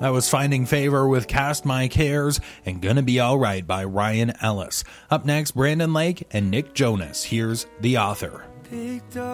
That was Finding Favor with Cast My Cares and Gonna Be Alright by Ryan Ellis. Up next, Brandon Lake and Nick Jonas. Here's The Author.